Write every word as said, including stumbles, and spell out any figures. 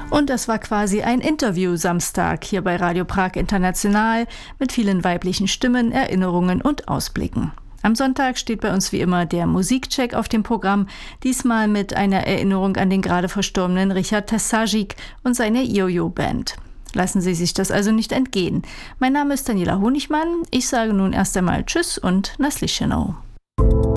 Und das war quasi ein Interview-Samstag hier bei Radio Prag International mit vielen weiblichen Stimmen, Erinnerungen und Ausblicken. Am Sonntag steht bei uns wie immer der Musikcheck auf dem Programm, diesmal mit einer Erinnerung an den gerade verstorbenen Richard Tesajic und seine Jojo-Band. Lassen Sie sich das also nicht entgehen. Mein Name ist Daniela Honigmann. Ich sage nun erst einmal Tschüss und Naslischenau.